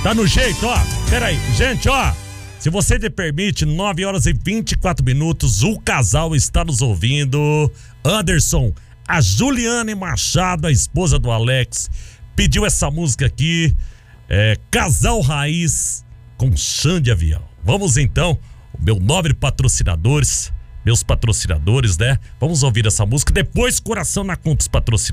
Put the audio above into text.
Tá no jeito, ó. Peraí, gente, ó. Se você me permite, 9 horas e 24 minutos, o casal está nos ouvindo. Anderson, a Juliane Machado, a esposa do Alex, pediu essa música aqui, Casal Raiz com Xande Avião. Vamos então, meu nobre patrocinadores, meus patrocinadores, né? Vamos ouvir essa música, depois Coração na Conta dos patrocinadores.